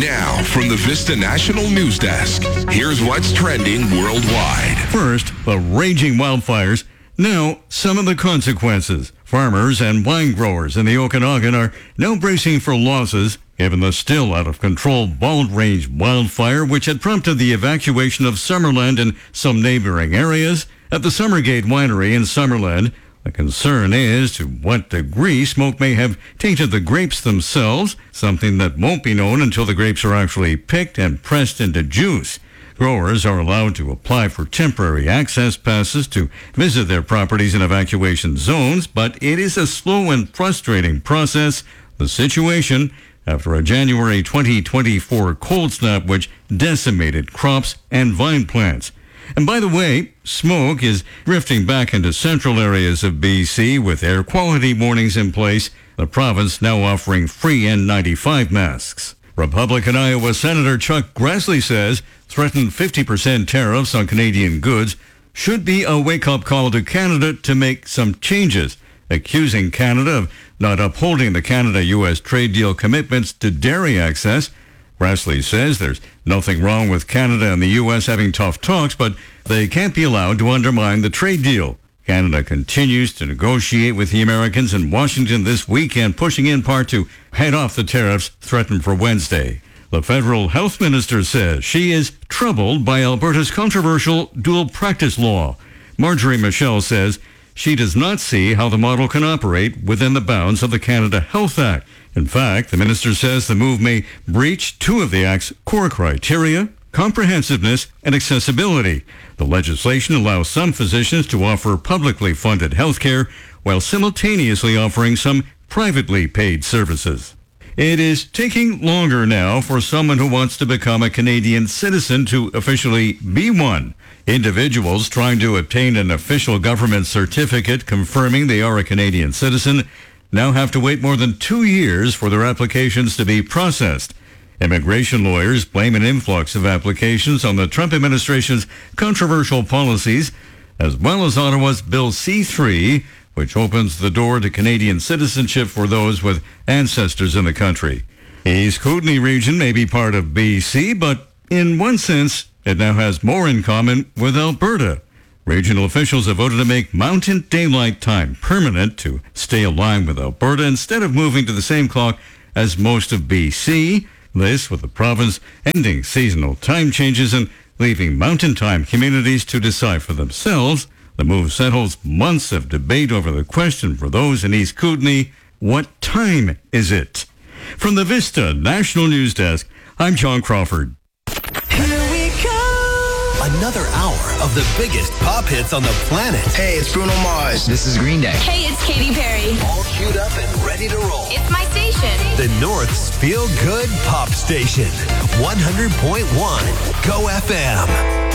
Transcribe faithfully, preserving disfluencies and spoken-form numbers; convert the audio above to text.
Now, from the Vista National News Desk, here's what's trending worldwide. First, the raging wildfires. Now, some of the consequences. Farmers and wine growers in the Okanagan are now bracing for losses, given the still out-of-control Bald Range wildfire, which had prompted the evacuation of Summerland and some neighboring areas. At the Summergate Winery in Summerland, the concern is to what degree smoke may have tainted the grapes themselves, something that won't be known until the grapes are actually picked and pressed into juice. Growers are allowed to apply for temporary access passes to visit their properties in evacuation zones, but it is a slow and frustrating process. The situation after a January twenty twenty-four cold snap which decimated crops and vine plants. And by the way, smoke is drifting back into central areas of B C with air quality warnings in place, the province now offering free N ninety-five masks. Republican Iowa Senator Chuck Grassley says threatened fifty percent tariffs on Canadian goods should be a wake-up call to Canada to make some changes, accusing Canada of not upholding the Canada-U S trade deal commitments to dairy access. Grassley says there's nothing wrong with Canada and the U S having tough talks, but they can't be allowed to undermine the trade deal. Canada continues to negotiate with the Americans in Washington this weekend, pushing in part to head off the tariffs threatened for Wednesday. The federal health minister says she is troubled by Alberta's controversial dual practice law. Marjorie Michelle says she does not see how the model can operate within the bounds of the Canada Health Act. In fact, the minister says the move may breach two of the Act's core criteria: comprehensiveness and accessibility. The legislation allows some physicians to offer publicly funded health care while simultaneously offering some privately paid services. It is taking longer now for someone who wants to become a Canadian citizen to officially be one. Individuals trying to obtain an official government certificate confirming they are a Canadian citizen now have to wait more than two years for their applications to be processed. Immigration lawyers blame an influx of applications on the Trump administration's controversial policies, as well as Ottawa's Bill C three, which opens the door to Canadian citizenship for those with ancestors in the country. East Kootenay region may be part of B C, but in one sense, it now has more in common with Alberta. Regional officials have voted to make Mountain Daylight Time permanent to stay aligned with Alberta instead of moving to the same clock as most of B C. This with the province ending seasonal time changes and leaving Mountain Time communities to decide for themselves. The move settles months of debate over the question for those in East Kootenay: what time is it? From the Vista National News Desk, I'm John Crawford. Here we go! Another hour of the biggest pop hits on the planet. Hey, it's Bruno Mars. This is Green Day. Hey, it's Katy Perry. All queued up and ready to roll. It's my station. The North's Feel Good Pop Station. one hundred point one Go F M.